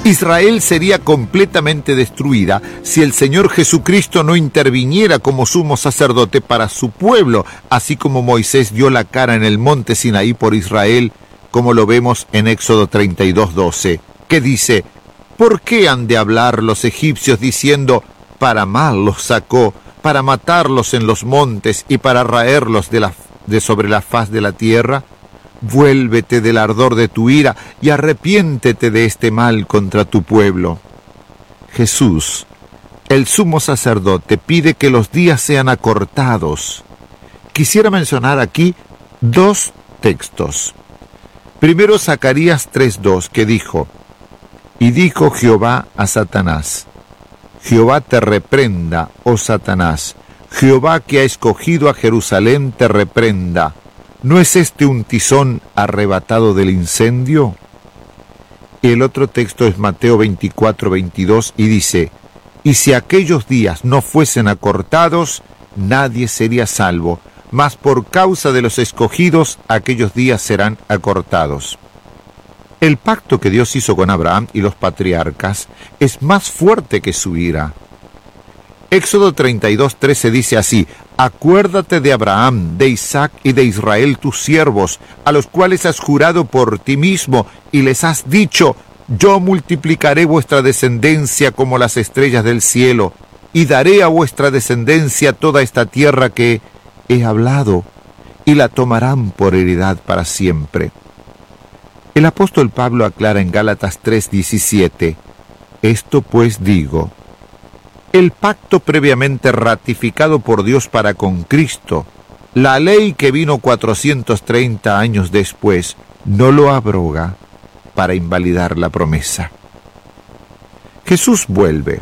Israel sería completamente destruida si el Señor Jesucristo no interviniera como sumo sacerdote para su pueblo, así como Moisés dio la cara en el monte Sinaí por Israel, como lo vemos en Éxodo 32:12, que dice: ¿por qué han de hablar los egipcios diciendo, para mal los sacó, para matarlos en los montes y para raerlos de sobre la faz de la tierra? Vuélvete del ardor de tu ira y arrepiéntete de este mal contra tu pueblo. Jesús, el sumo sacerdote, pide que los días sean acortados. Quisiera mencionar aquí dos textos. Primero, Zacarías 3:2, que dijo: y dijo Jehová a Satanás: Jehová te reprenda, oh Satanás, Jehová que ha escogido a Jerusalén te reprenda. ¿No es este un tizón arrebatado del incendio? Y el otro texto es Mateo 24:22 y dice: y si aquellos días no fuesen acortados, nadie sería salvo, mas por causa de los escogidos aquellos días serán acortados. El pacto que Dios hizo con Abraham y los patriarcas es más fuerte que su ira. Éxodo 32:13 dice así: acuérdate de Abraham, de Isaac y de Israel tus siervos, a los cuales has jurado por ti mismo, y les has dicho: yo multiplicaré vuestra descendencia como las estrellas del cielo, y daré a vuestra descendencia toda esta tierra que he hablado, y la tomarán por heredad para siempre. El apóstol Pablo aclara en Gálatas 3:17: esto pues digo, el pacto previamente ratificado por Dios para con Cristo, la ley que vino 430 años después, no lo abroga para invalidar la promesa. Jesús vuelve.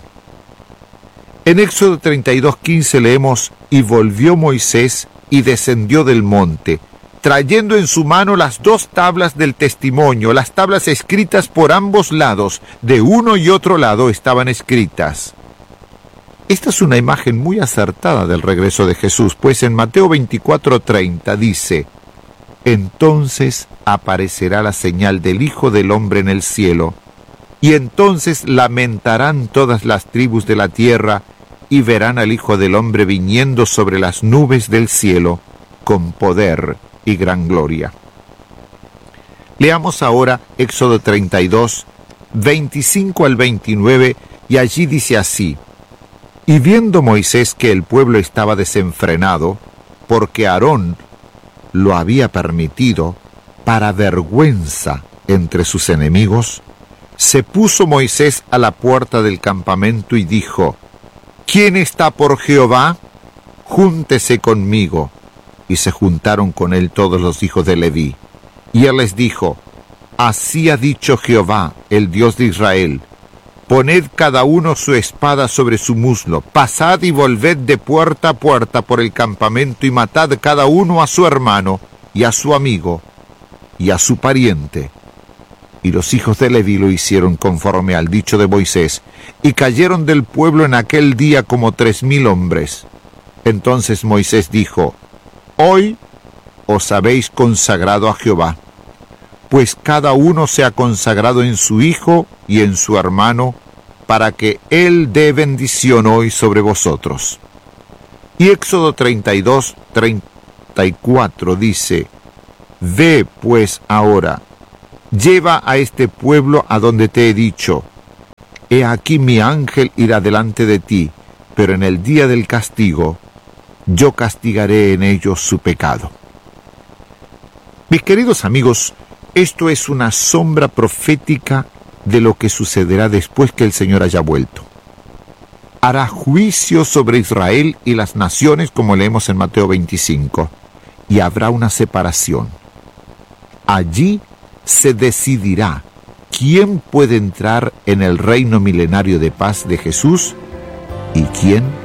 En Éxodo 32:15 leemos: y volvió Moisés y descendió del monte, trayendo en su mano las dos tablas del testimonio, las tablas escritas por ambos lados, de uno y otro lado estaban escritas. Esta es una imagen muy acertada del regreso de Jesús, pues en Mateo 24:30 dice: entonces aparecerá la señal del Hijo del Hombre en el cielo, y entonces lamentarán todas las tribus de la tierra, y verán al Hijo del Hombre viniendo sobre las nubes del cielo, con poder y gran gloria. Leamos ahora Éxodo 32, 25 al 29, y allí dice así: y viendo Moisés que el pueblo estaba desenfrenado, porque Aarón lo había permitido, para vergüenza entre sus enemigos, se puso Moisés a la puerta del campamento y dijo: ¿quién está por Jehová? Júntese conmigo. Y se juntaron con él todos los hijos de Leví. Y él les dijo: así ha dicho Jehová, el Dios de Israel: poned cada uno su espada sobre su muslo, pasad y volved de puerta a puerta por el campamento, y matad cada uno a su hermano, y a su amigo, y a su pariente. Y los hijos de Leví lo hicieron conforme al dicho de Moisés, y cayeron del pueblo en aquel día como 3,000 hombres. Entonces Moisés dijo: hoy os habéis consagrado a Jehová, pues cada uno se ha consagrado en su hijo y en su hermano, para que él dé bendición hoy sobre vosotros. Y Éxodo 32, 34 dice: ve pues ahora, lleva a este pueblo a donde te he dicho. He aquí mi ángel irá delante de ti, pero en el día del castigo yo castigaré en ellos su pecado. Mis queridos amigos, esto es una sombra profética de lo que sucederá después que el Señor haya vuelto. Hará juicio sobre Israel y las naciones, como leemos en Mateo 25, y habrá una separación. Allí se decidirá quién puede entrar en el reino milenario de paz de Jesús y quién